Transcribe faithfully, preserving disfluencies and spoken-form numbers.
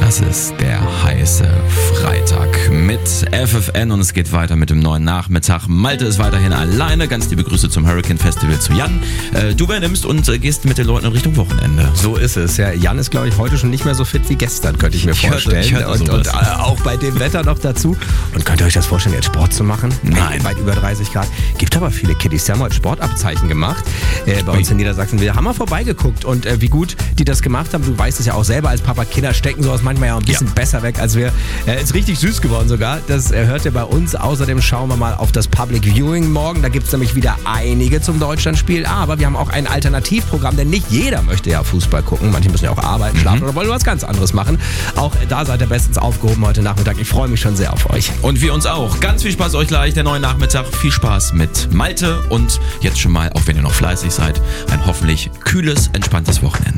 Das ist der heiße Freitag mit F F N und es geht weiter mit dem neuen Nachmittag. Malte ist weiterhin alleine. Ganz liebe Grüße zum Hurricane Festival zu Jan. Äh, du übernimmst und äh, gehst mit den Leuten in Richtung Wochenende. So ist es. Ja, Jan ist, glaube ich, heute schon nicht mehr so fit wie gestern, könnte ich mir ich vorstellen. Hörte, ich hörte und und äh, auch bei dem Wetter noch dazu. Und könnt ihr euch das vorstellen, jetzt Sport zu machen? Nein. Weit über dreißig Grad. Gibt aber viele Kiddies, die haben heute Sportabzeichen gemacht. Äh, bei uns in Niedersachsen. Wir haben mal vorbeigeguckt und äh, wie gut die das gemacht haben. Du weißt es ja auch selber als Papa, Kinder stecken sowas manchmal ja ein bisschen ja. besser weg als wir. Äh, ist richtig süß geworden sogar. Das äh, hört ihr bei uns. Außerdem schauen wir mal auf das Public Viewing morgen. Da gibt es nämlich wieder einige zum Deutschlandspiel. Aber wir haben auch ein Alternativprogramm, denn nicht jeder möchte ja Fußball gucken. Manche müssen ja auch arbeiten, schlafen mhm. oder wollen was ganz anderes machen. Auch da seid ihr bestens aufgehoben heute Nachmittag. Ich freue mich schon sehr auf euch. Und wir uns auch. Ganz viel Spaß euch gleich. Der neue Nachmittag. Viel Spaß mit Malte und jetzt schon mal, auch wenn ihr noch fleißig seid, ein hoffentlich kühles, entspanntes Wochenende.